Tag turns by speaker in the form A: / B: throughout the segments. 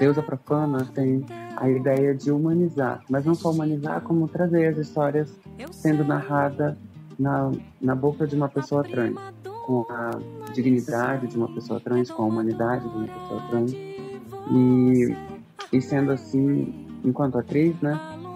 A: Deusa Profana tem a ideia de humanizar, mas não só humanizar, como trazer as histórias sendo narradas na boca de uma pessoa trans, com a dignidade de uma pessoa trans, com a humanidade de uma pessoa trans. E sendo assim, enquanto atriz, né,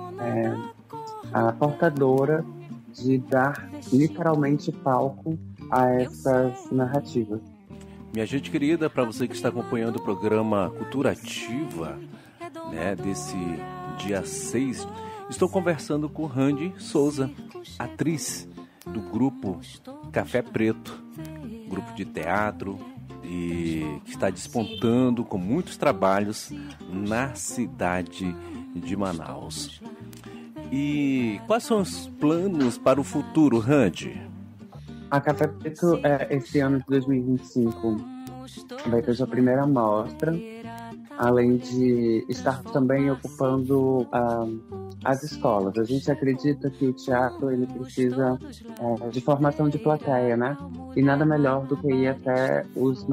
A: a portadora de dar literalmente palco a essas narrativas.
B: Minha gente querida, para você que está acompanhando o programa Cultura Ativa, né, desse dia 6, estou conversando com Randy Souza, atriz do grupo Café Preto, grupo de teatro, e que está despontando com muitos trabalhos na cidade de Manaus. E quais são os planos para o futuro, Randy?
A: A Café Preto, esse ano de 2025, vai ter sua primeira mostra, além de estar também ocupando as escolas. A gente acredita que o teatro ele precisa de formação de plateia, né? E nada melhor do que ir até os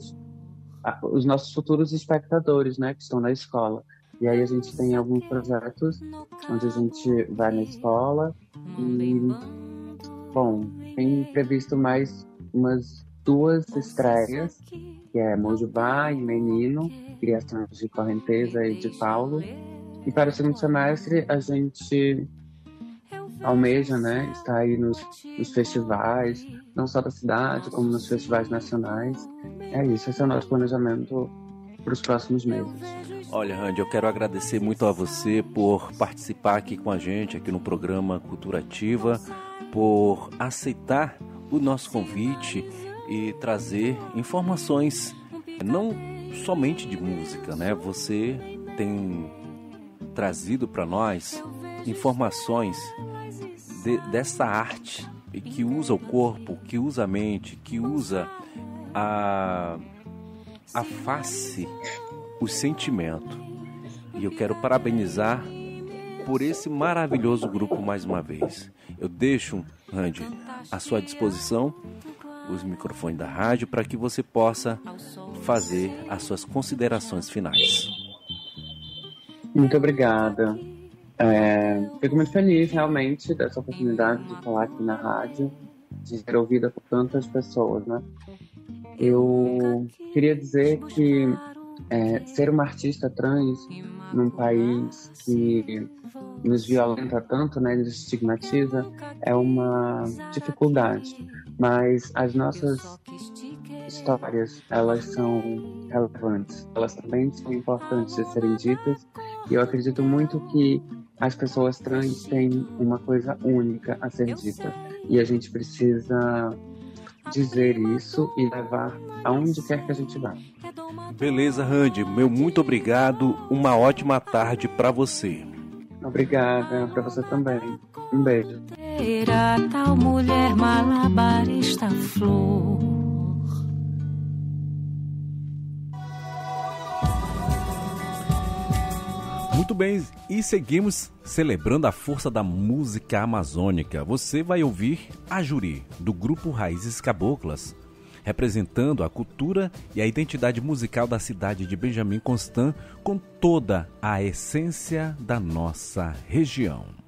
A: nossos futuros espectadores, né? Que estão na escola. E aí a gente tem alguns projetos onde a gente vai na escola e, bom, tem previsto mais umas 2 estreias, que é Mojubá e Menino, criações de Correnteza e de Paulo. E para o segundo semestre a gente almeja, né, estar aí nos festivais, não só da cidade, como nos festivais nacionais. É isso, esse é o nosso planejamento para os próximos meses.
B: Olha, Randy, eu quero agradecer muito a você por participar aqui com a gente, aqui no programa Cultura Ativa, por aceitar o nosso convite e trazer informações, não somente de música, né? Você tem trazido para nós informações dessa arte que usa o corpo, que usa a mente, que usa a face, o sentimento. E eu quero parabenizar por esse maravilhoso grupo mais uma vez. Eu deixo, Randy, à sua disposição os microfones da rádio para que você possa fazer as suas considerações finais.
A: Muito obrigada. Fico muito feliz realmente dessa oportunidade de falar aqui na rádio, de ser ouvida por tantas pessoas, né? Eu queria dizer que ser uma artista trans num país que nos violenta tanto, né, nos estigmatiza, é uma dificuldade. Mas as nossas histórias, elas são relevantes, elas também são importantes de serem ditas, e eu acredito muito que as pessoas trans têm uma coisa única a ser dita, e a gente precisa dizer isso e levar aonde quer que a gente vá.
B: Beleza, Randy, meu muito obrigado, uma ótima tarde para você.
A: Obrigada, para você também. Um beijo.
C: Tal mulher malabarista flor.
B: Muito bem, e seguimos celebrando a força da música amazônica. Você vai ouvir a Juri, do grupo Raízes Caboclas, representando a cultura e a identidade musical da cidade de Benjamin Constant com toda a essência da nossa região.